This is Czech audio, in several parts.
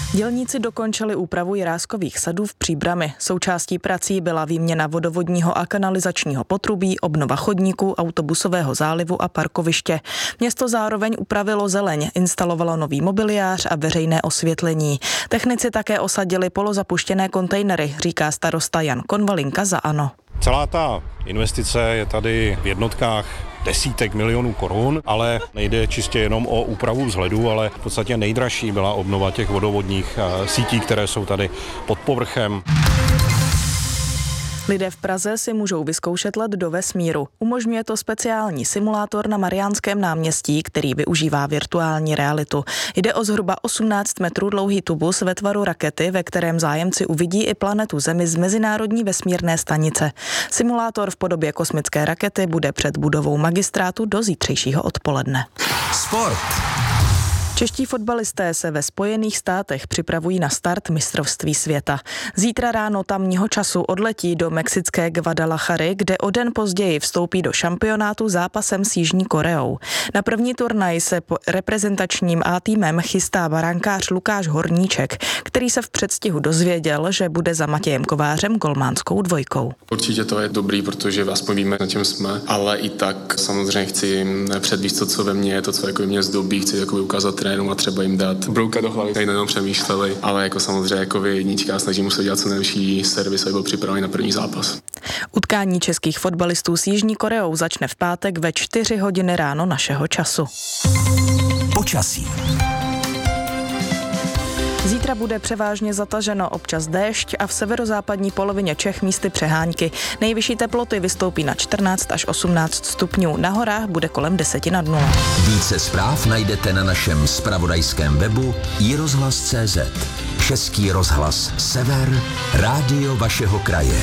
Dělníci dokončili úpravu Jiráskových sadů v Příbrami. Součástí prací byla výměna vodovodního a kanalizačního potrubí, obnova chodníků, autobusového zálivu a parkoviště. Město zároveň upravilo zeleň, instalovalo nový mobiliář a veřejné osvětlení. Technici také osadili polozapuštěné kontejnery, říká starosta Jan Konvalinka za ANO. Celá ta investice je tady v jednotkách desítek milionů korun, ale nejde čistě jenom o úpravu vzhledu, ale v podstatě nejdražší byla obnova těch vodovodních sítí, které jsou tady pod povrchem. Lidé v Praze si můžou vyzkoušet let do vesmíru. Umožňuje to speciální simulátor na Mariánském náměstí, který využívá virtuální realitu. Jde o zhruba 18 metrů dlouhý tubus ve tvaru rakety, ve kterém zájemci uvidí i planetu Zemi z Mezinárodní vesmírné stanice. Simulátor v podobě kosmické rakety bude před budovou magistrátu do zítřejšího odpoledne. Sport. Čeští fotbalisté se ve Spojených státech připravují na start mistrovství světa. Zítra ráno tamního času odletí do mexické Guadalajary, kde o den později vstoupí do šampionátu zápasem s Jižní Koreou. Na první turnaj se reprezentačním A týmem chystá brankář Lukáš Horníček, který se v předstihu dozvěděl, že bude za Matějem Kovářem golmánskou dvojkou. Určitě to je dobrý, protože aspoň víme, na čem jsme, ale i tak samozřejmě chci předvíst to, co ve mně je, to, co jako mě zdobí, chci jako ukázat a třeba jim dát brouka do hlavy, tady nejenom přemýšleli, ale jako samozřejmě jako jednička snažím se dělat co nejlepší servis, aby byl připravený na první zápas. Utkání českých fotbalistů s Jižní Koreou začne v pátek ve 4 hodiny ráno našeho času. Počasí. Zítra bude převážně zataženo, občas déšť a v severozápadní polovině Čech místy přehánky. Nejvyšší teploty vystoupí na 14 až 18 stupňů. Na horách bude kolem 10 nad 0. Více zpráv najdete na našem zpravodajském webu iRozhlas.cz. Český rozhlas Sever, rádio vašeho kraje.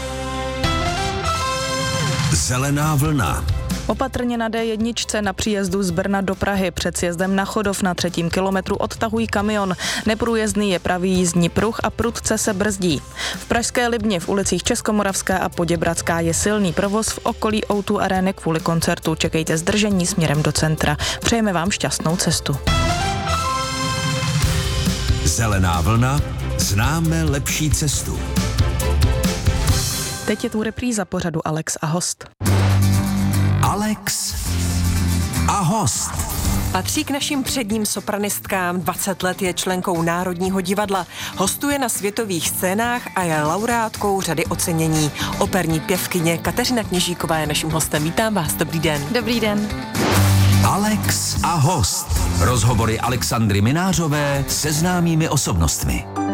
Zelená vlna. Opatrně na D1 na příjezdu z Brna do Prahy před sjezdem na Chodov na 3. kilometru odtahují kamion. Neprůjezdný je pravý jízdní pruh a prudce se brzdí. V pražské Libni v ulicích Českomoravská a Poděbradská je silný provoz, v okolí O2 Areny kvůli koncertu. Čekejte zdržení směrem do centra. Přejeme vám šťastnou cestu. Zelená vlna, známe lepší cestu. Teď je tu repríza pořadu Alex a host. Alex a host. Patří k našim předním sopranistkám, 20 let je členkou Národního divadla, hostuje na světových scénách a je laureátkou řady ocenění. Operní pěvkyně Kateřina Kněžíková je naším hostem. Vítám vás, dobrý den. Dobrý den. Alex a host. Rozhovory Alexandry Minářové se známými osobnostmi.